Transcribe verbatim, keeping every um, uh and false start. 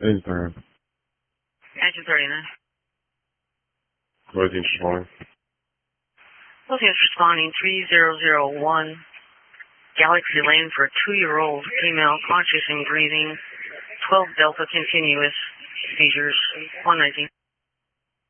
Agent thirty. Agent thirty-nine. What is he responding? Williams responding three zero zero one, Galaxy Lane for a two-year-old female, conscious and breathing, twelve Delta continuous, seizures, one nineteen.